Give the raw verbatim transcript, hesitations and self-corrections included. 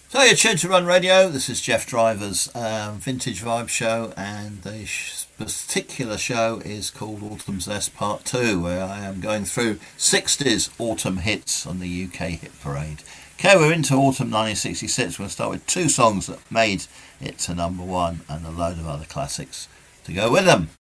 So you're tuned to Run Radio. This is Jeff Driver's um, Vintage Vibe Show, and the sh- particular show is called Autumn's Nest Part two, where I am going through sixties autumn hits on the U K Hit Parade. Okay, we're into autumn nineteen sixty-six. We're going to start with two songs that made it to number one and a load of other classics to go with them.